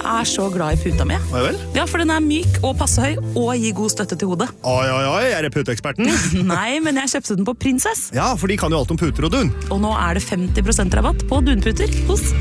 er så glad i puta mi. Ja vel? Ja, for den er myk og passe høy, og gir god støtte til hodet. Oi, er det puteeksperten? Nei, men jeg kjøpte den på Princess. Ja, for de kan jo alt om puter og dun. Og nå er det 50% rabatt på dunputer hos